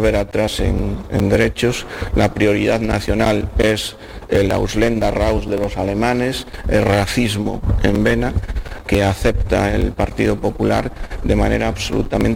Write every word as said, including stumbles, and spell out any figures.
volver atrás en, en derechos. La prioridad nacional es el Ausländer Raus de los alemanes, el racismo en vena que acepta el Partido Popular de manera absolutamente